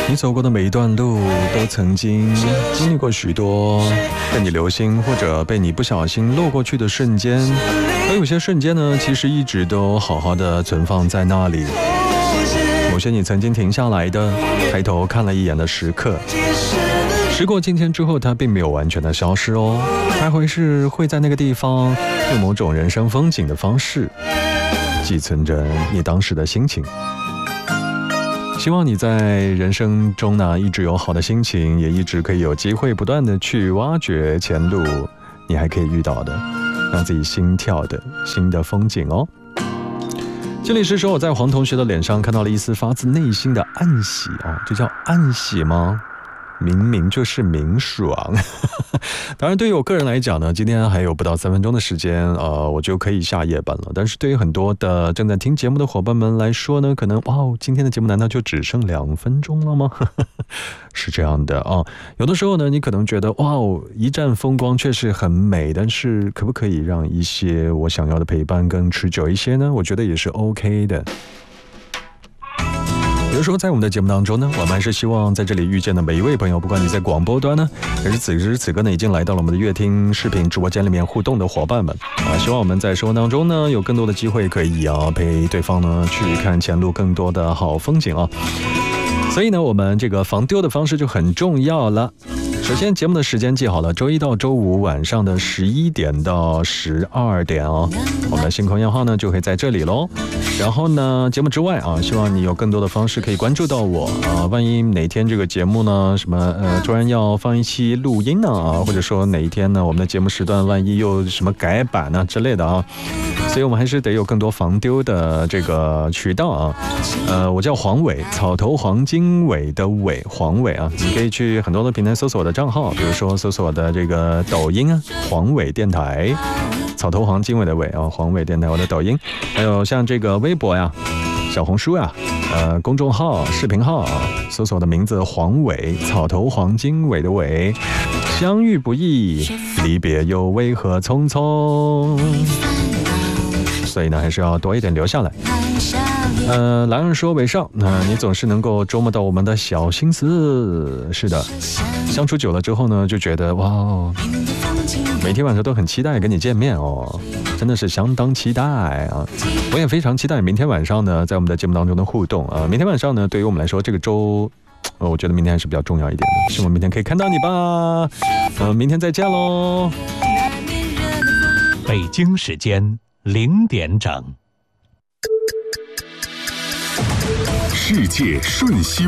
你走过的每一段路都曾经经历过许多被你留心或者被你不小心漏过去的瞬间，而有些瞬间呢，其实一直都好好的存放在那里。某些你曾经停下来的抬头看了一眼的时刻，时过境迁之后，它并没有完全的消失哦，它会在那个地方用某种人生风景的方式寄存着你当时的心情。希望你在人生中呢，一直有好的心情，也一直可以有机会不断的去挖掘前路你还可以遇到的让自己心跳的新的风景哦。这里是说我在黄同学的脸上看到了一丝发自内心的暗喜啊，这叫暗喜吗？明明就是明爽。当然对于我个人来讲呢，今天还有不到3分钟的时间我就可以下夜班了。但是对于很多的正在听节目的伙伴们来说呢，可能今天的节目难道就只剩2分钟了吗？是这样的啊，有的时候呢，你可能觉得一站风光确实很美，但是可不可以让一些我想要的陪伴更持久一些呢？我觉得也是 OK 的。有的时候在我们的节目当中呢，我们还是希望在这里遇见的每一位朋友，不管你在广播端呢，还是此时此刻呢已经来到了我们的乐听视频直播间里面互动的伙伴们希望我们在生活当中呢有更多的机会可以陪对方呢去看前路更多的好风景所以呢，我们这个防丢的方式就很重要了。首先节目的时间记好了，周一到周五晚上的11点到12点我们的星空烟花呢就会在这里咯。然后呢，节目之外希望你有更多的方式可以关注到我万一哪天这个节目呢突然要放一期录音呢或者说哪一天呢我们的节目时段万一又什么改版之类的所以我们还是得有更多防丢的这个渠道我叫黄伟，草头黄经纬的纬，黄伟你可以去很多的平台搜索我的账号，比如说搜索我的这个抖音黄伟电台，草头黄经纬的纬黄伟电台我的抖音，还有像这个微博小红书公众号视频号搜索我的名字黄伟，草头黄经纬的纬，相遇不易，离别又为何匆匆，所以呢还是要多一点留下来。蓝人说伟少你总是能够捉摸到我们的小心思。是的，相处久了之后呢，就觉得每天晚上都很期待跟你见面真的是相当期待我也非常期待明天晚上呢在我们的节目当中的互动明天晚上呢对于我们来说这个周我觉得明天还是比较重要一点的，希望明天可以看到你吧明天再见咯。 北京时间0点整， 世界瞬息